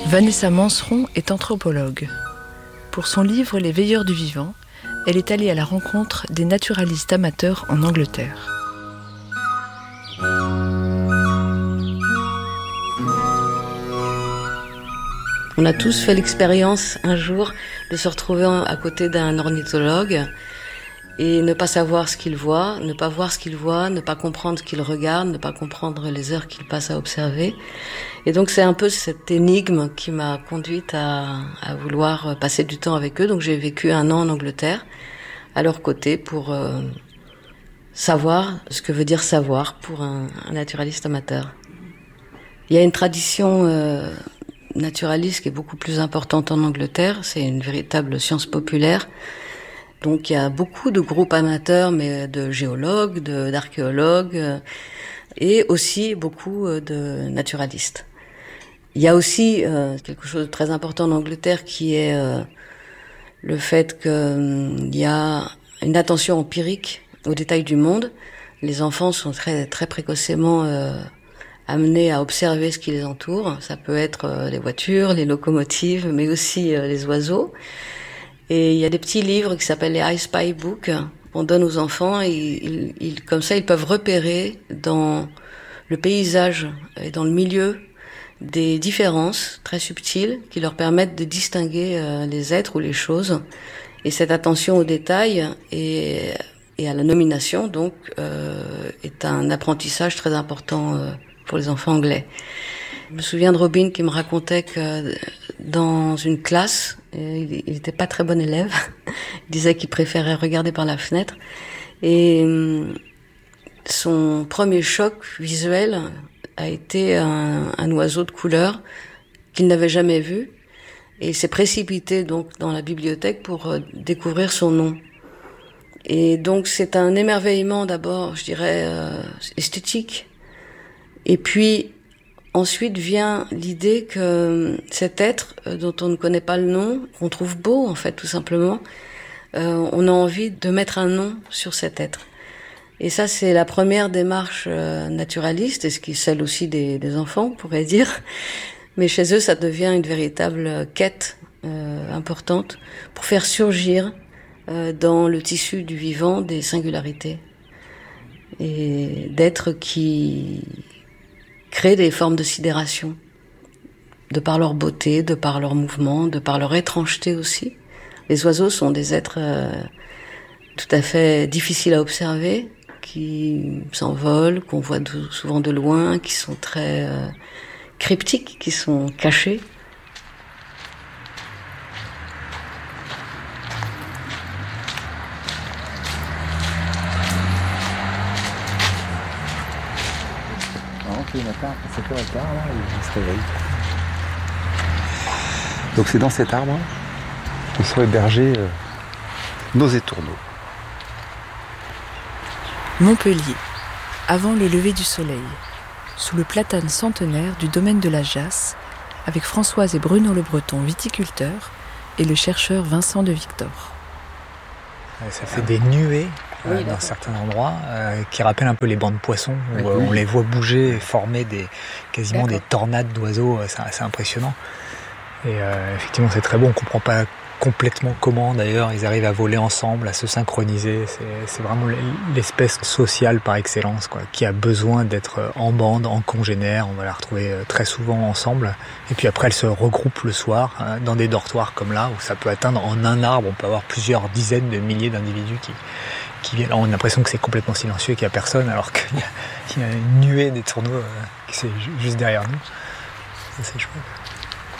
Vanessa Manseron est anthropologue. Pour son livre Les Veilleurs du vivant, elle est allée à la rencontre des naturalistes amateurs en Angleterre. On a tous fait l'expérience un jour de se retrouver à côté d'un ornithologue et ne pas savoir ce qu'il voit, ne pas voir ce qu'il voit, ne pas comprendre ce qu'il regarde, ne pas comprendre les heures qu'il passe à observer. Et donc c'est un peu cette énigme qui m'a conduite à vouloir passer du temps avec eux. Donc j'ai vécu 1 an en Angleterre à leur côté pour savoir ce que veut dire savoir pour un naturaliste amateur. Il y a une tradition naturaliste qui est beaucoup plus importante en Angleterre. C'est une véritable science populaire. Donc il y a beaucoup de groupes amateurs, mais de géologues, d'archéologues et aussi beaucoup de naturalistes. Il y a aussi quelque chose de très important en Angleterre qui est le fait qu'il y a une attention empirique aux détails du monde. Les enfants sont très précocement amenés à observer ce qui les entoure. Ça peut être les voitures, les locomotives, mais aussi les oiseaux. Et il y a des petits livres qui s'appellent les I Spy Books qu'on donne aux enfants. Et comme ça, ils peuvent repérer dans le paysage et dans le milieu des différences très subtiles qui leur permettent de distinguer les êtres ou les choses. Et cette attention aux détails et à la nomination, donc, est un apprentissage très important pour les enfants anglais. Je me souviens de Robin qui me racontait que dans une classe, il n'était pas très bon élève. Il disait qu'il préférait regarder par la fenêtre. Et son premier choc visuel a été un oiseau de couleur qu'il n'avait jamais vu. Et il s'est précipité donc dans la bibliothèque pour découvrir son nom. Et donc c'est un émerveillement d'abord, je dirais, esthétique. Et puis ensuite vient l'idée que cet être dont on ne connaît pas le nom, qu'on trouve beau en fait tout simplement, on a envie de mettre un nom sur cet être. Et ça c'est la première démarche naturaliste, et ce qui est celle aussi des enfants, on pourrait dire. Mais chez eux ça devient une véritable quête importante pour faire surgir dans le tissu du vivant des singularités et d'êtres qui créent des formes de sidération, de par leur beauté, de par leur mouvement, de par leur étrangeté aussi. Les oiseaux sont des êtres tout à fait difficiles à observer, qui s'envolent, qu'on voit souvent de loin, qui sont très cryptiques, qui sont cachés. Le matin, à 7h15, là, il se réveille. Donc c'est dans cet arbre que sont hébergés nos étourneaux. Montpellier, avant le lever du soleil, sous le platane centenaire du domaine de la Jasse, avec Françoise et Bruno Le Breton, viticulteurs, et le chercheur Vincent de Victor. Ça fait des nuées dans certains endroits qui rappellent un peu les bancs de poissons où on les voit bouger et former quasiment des tornades d'oiseaux. C'est assez impressionnant. Et effectivement, c'est très bon. On ne comprend pas complètement comment, d'ailleurs, ils arrivent à voler ensemble, à se synchroniser. C'est vraiment l'espèce sociale par excellence, quoi, qui a besoin d'être en bande, en congénère. On va la retrouver très souvent ensemble. Et puis après, elle se regroupe le soir dans des dortoirs comme là, où ça peut atteindre en un arbre. On peut avoir plusieurs dizaines de milliers d'individus qui viennent. On a l'impression que c'est complètement silencieux et qu'il n'y a personne, alors qu'il y a une nuée d'étourneaux qui c'est juste derrière nous. C'est chouette.